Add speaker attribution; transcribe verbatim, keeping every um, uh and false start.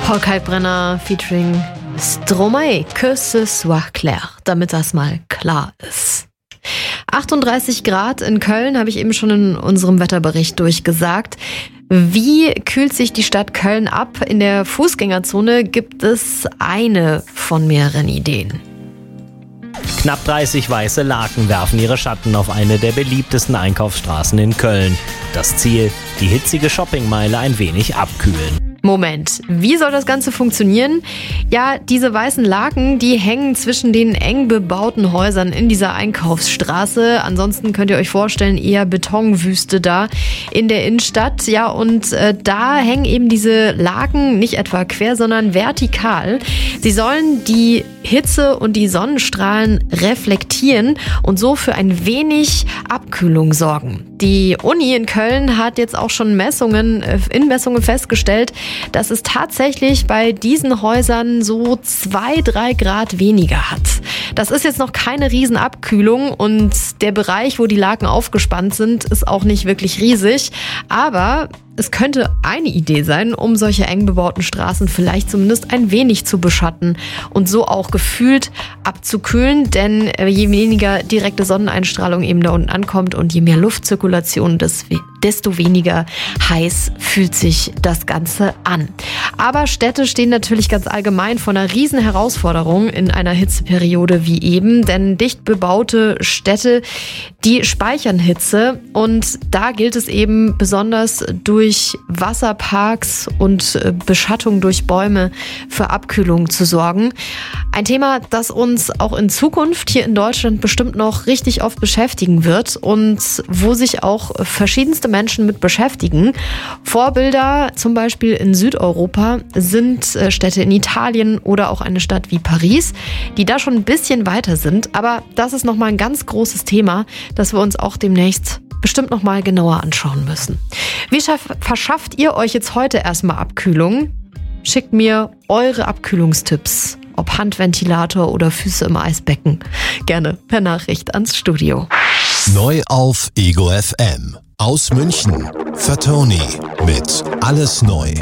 Speaker 1: Paul Kalkbrenner featuring Stromae, que ce soit clair, damit das mal klar ist. achtunddreißig Grad in Köln, habe ich eben schon in unserem Wetterbericht durchgesagt. Wie kühlt sich die Stadt Köln ab? In der Fußgängerzone gibt es eine von mehreren Ideen.
Speaker 2: Knapp dreißig weiße Laken werfen ihre Schatten auf eine der beliebtesten Einkaufsstraßen in Köln. Das Ziel, die hitzige Shoppingmeile ein wenig abkühlen.
Speaker 1: Moment, wie soll das Ganze funktionieren? Ja, diese weißen Laken, die hängen zwischen den eng bebauten Häusern in dieser Einkaufsstraße. Ansonsten könnt ihr euch vorstellen, eher Betonwüste da in der Innenstadt. Ja, und äh, da hängen eben diese Laken nicht etwa quer, sondern vertikal. Sie sollen die Hitze und die Sonnenstrahlen reflektieren und so für ein wenig Abkühlung sorgen. Die Uni in Köln hat jetzt auch schon Messungen, in Messungen festgestellt, dass es tatsächlich bei diesen Häusern so zwei, drei Grad weniger hat. Das ist jetzt noch keine Riesenabkühlung und der Bereich, wo die Laken aufgespannt sind, ist auch nicht wirklich riesig. Aber es könnte eine Idee sein, um solche eng bebauten Straßen vielleicht zumindest ein wenig zu beschatten und so auch gefühlt abzukühlen. Denn je weniger direkte Sonneneinstrahlung eben da unten ankommt und je mehr Luftzirkulation, desto weniger heiß fühlt sich das Ganze an. Aber Städte stehen natürlich ganz allgemein vor einer riesen Herausforderung in einer Hitzeperiode wie eben. Denn dicht bebaute Städte, die speichern Hitze und da gilt es eben besonders durch Wasserparks und Beschattung durch Bäume für Abkühlung zu sorgen. Ein Thema, das uns auch in Zukunft hier in Deutschland bestimmt noch richtig oft beschäftigen wird und wo sich auch verschiedenste Menschen mit beschäftigen. Vorbilder zum Beispiel in Südeuropa sind Städte in Italien oder auch eine Stadt wie Paris, die da schon ein bisschen weiter sind. Aber das ist nochmal ein ganz großes Thema, das wir uns auch demnächst bestimmt noch mal genauer anschauen müssen. Wie schaff, verschafft ihr euch jetzt heute erstmal Abkühlung? Schickt mir eure Abkühlungstipps, ob Handventilator oder Füße im Eisbecken. Gerne per Nachricht ans Studio.
Speaker 3: Neu auf Ego F M. Aus München. Fatoni mit Alles neu.